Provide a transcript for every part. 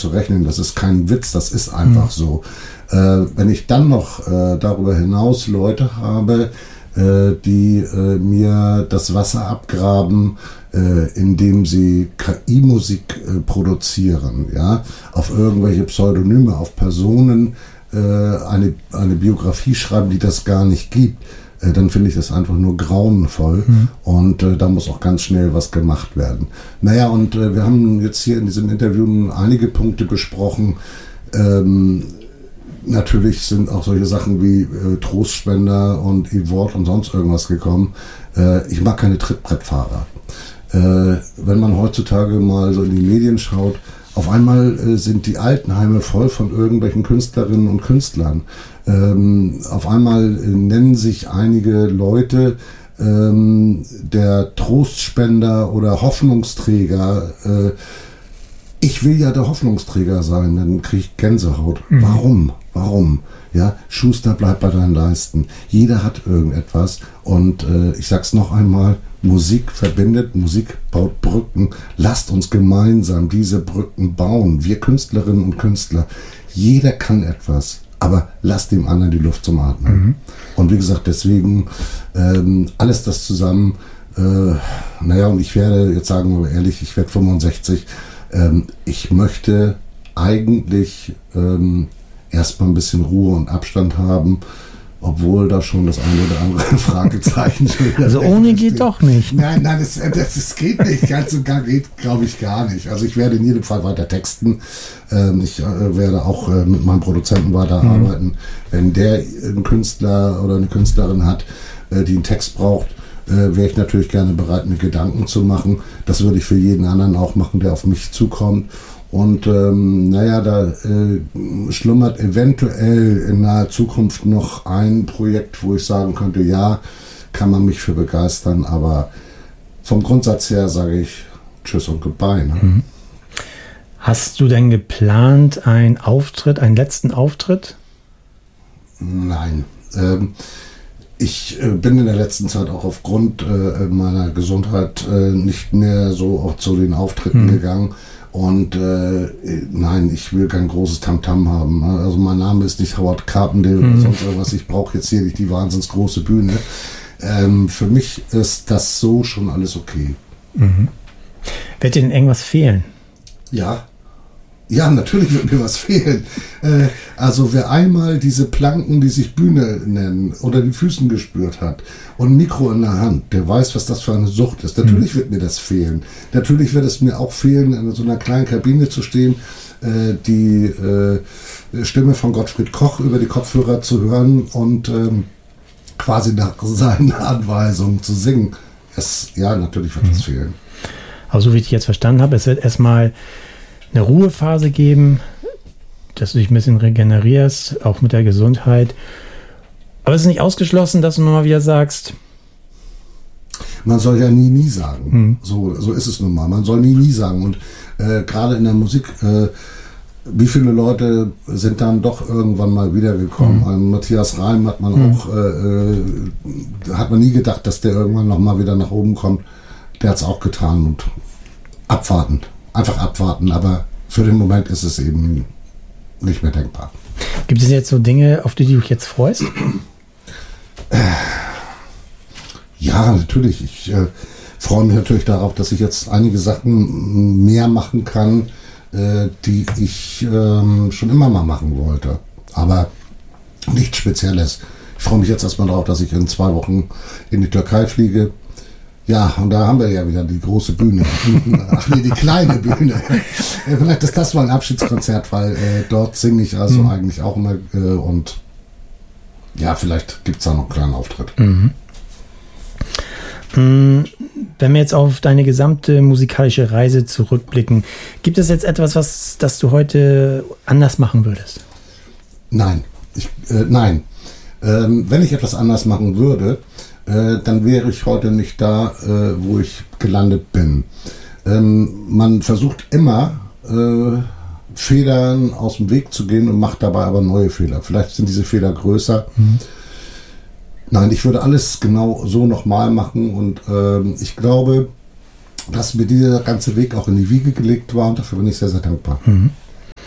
zu rechnen. Das ist kein Witz, das ist einfach so. Wenn ich dann noch darüber hinaus Leute habe, die mir das Wasser abgraben, indem sie KI-Musik produzieren, ja, auf irgendwelche Pseudonyme, auf Personen eine Biografie schreiben, die das gar nicht gibt, dann finde ich das einfach nur grauenvoll und da muss auch ganz schnell was gemacht werden. Naja, und wir haben jetzt hier in diesem Interview einige Punkte besprochen. Natürlich sind auch solche Sachen wie Trostspender und E-Wort und sonst irgendwas gekommen. Ich mag keine Trittbrettfahrer. Wenn man heutzutage mal so in die Medien schaut, auf einmal sind die Altenheime voll von irgendwelchen Künstlerinnen und Künstlern. Auf einmal nennen sich einige Leute der Trostspender oder Hoffnungsträger. Ich will ja der Hoffnungsträger sein, dann kriege ich Gänsehaut. Warum? Ja, Schuster, bleib bei deinen Leisten. Jeder hat irgendetwas und ich sag's noch einmal, Musik verbindet, Musik baut Brücken. Lasst uns gemeinsam diese Brücken bauen. Wir Künstlerinnen und Künstler, jeder kann etwas, aber lasst dem anderen die Luft zum Atmen. Und wie gesagt, deswegen alles das zusammen, und ich werde, jetzt sagen wir ehrlich, ich werde 65, ich möchte eigentlich erstmal ein bisschen Ruhe und Abstand haben, obwohl da schon das eine oder andere Fragezeichen schon. Also ohne geht doch nicht. Nein, das geht nicht. Ganz und gar geht, glaube ich, gar nicht. Also ich werde in jedem Fall weiter texten. Ich werde auch mit meinem Produzenten weiterarbeiten. Wenn der einen Künstler oder eine Künstlerin hat, die einen Text braucht, wäre ich natürlich gerne bereit, mir Gedanken zu machen. Das würde ich für jeden anderen auch machen, der auf mich zukommt. Und da schlummert eventuell in naher Zukunft noch ein Projekt, wo ich sagen könnte, ja, kann man mich für begeistern, aber vom Grundsatz her sage ich Tschüss und Goodbye. Ne? Hast du denn geplant einen letzten Auftritt? Nein. Ich bin in der letzten Zeit auch aufgrund meiner Gesundheit nicht mehr so auch zu den Auftritten gegangen. Und nein, ich will kein großes Tamtam haben. Also mein Name ist nicht Howard Carpendale oder sonst irgendwas. Ich brauche jetzt hier nicht die wahnsinns große Bühne. Für mich ist das so schon alles okay. Wird dir denn irgendwas fehlen? Ja, natürlich wird mir was fehlen. Also wer einmal diese Planken, die sich Bühne nennen, unter den Füßen gespürt hat und ein Mikro in der Hand, der weiß, was das für eine Sucht ist. Natürlich wird mir das fehlen. Natürlich wird es mir auch fehlen, in so einer kleinen Kabine zu stehen, die Stimme von Gottfried Koch über die Kopfhörer zu hören und quasi nach seinen Anweisungen zu singen. Natürlich wird das fehlen. Also so wie ich dich jetzt verstanden habe, es wird erstmal eine Ruhephase geben, dass du dich ein bisschen regenerierst, auch mit der Gesundheit. Aber es ist nicht ausgeschlossen, dass du nochmal wieder sagst. Man soll ja nie sagen. So ist es nun mal. Man soll nie sagen. Und gerade in der Musik, wie viele Leute sind dann doch irgendwann mal wiedergekommen? Matthias Reim hat man auch, hat man nie gedacht, dass der irgendwann nochmal wieder nach oben kommt. Der hat es auch getan und abwarten. Einfach abwarten, aber für den Moment ist es eben nicht mehr denkbar. Gibt es jetzt so Dinge, auf die du dich jetzt freust? Ja, natürlich. Ich freue mich natürlich darauf, dass ich jetzt einige Sachen mehr machen kann, die ich schon immer mal machen wollte. Aber nichts Spezielles. Ich freue mich jetzt erstmal darauf, dass ich in 2 Wochen in die Türkei fliege. Ja, und da haben wir ja wieder die große Bühne. Ach nee, die kleine Bühne. Vielleicht ist das mal ein Abschiedskonzert, weil dort singe ich also eigentlich auch immer und ja, vielleicht gibt es da noch einen kleinen Auftritt. Wenn wir jetzt auf deine gesamte musikalische Reise zurückblicken, gibt es jetzt etwas, das du heute anders machen würdest? Nein. Nein. Wenn ich etwas anders machen würde, dann wäre ich heute nicht da, wo ich gelandet bin. Man versucht immer, Fehlern aus dem Weg zu gehen und macht dabei aber neue Fehler. Vielleicht sind diese Fehler größer. Nein, ich würde alles genau so nochmal machen und ich glaube, dass mir dieser ganze Weg auch in die Wiege gelegt war und dafür bin ich sehr, sehr dankbar.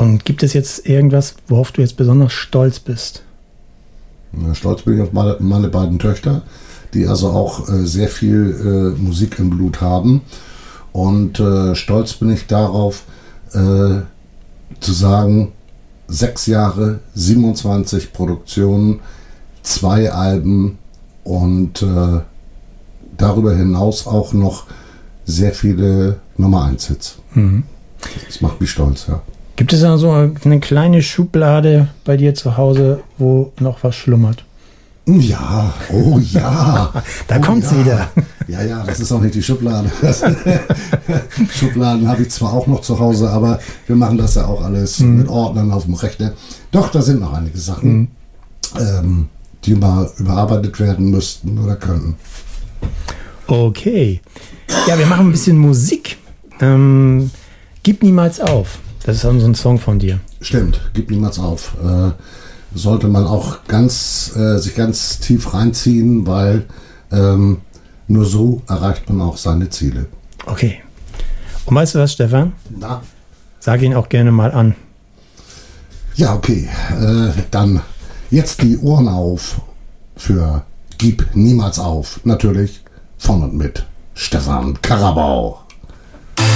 Und gibt es jetzt irgendwas, worauf du jetzt besonders stolz bist? Stolz bin ich auf meine beiden Töchter, die also auch sehr viel Musik im Blut haben. Und stolz bin ich darauf, zu sagen, 6 Jahre, 27 Produktionen, 2 Alben und darüber hinaus auch noch sehr viele Nummer 1 Hits. Mhm. Das macht mich stolz, ja. Gibt es da so eine kleine Schublade bei dir zu Hause, wo noch was schlummert? Ja, oh ja. Da kommt's wieder. Ja, das ist auch nicht die Schublade. Schubladen habe ich zwar auch noch zu Hause, aber wir machen das ja auch alles mit Ordnern auf dem Rechner. Doch, da sind noch einige Sachen, die mal überarbeitet werden müssten oder könnten. Okay. Ja, wir machen ein bisschen Musik. Gib niemals auf. Das ist so ein Song von dir. Stimmt, gib niemals auf. Sollte man auch sich ganz tief reinziehen, weil nur so erreicht man auch seine Ziele. Okay. Und weißt du was, Stefan? Na? Sag ihn auch gerne mal an. Ja, okay. Dann jetzt die Ohren auf für Gib niemals auf. Natürlich von und mit Stefan Karabau.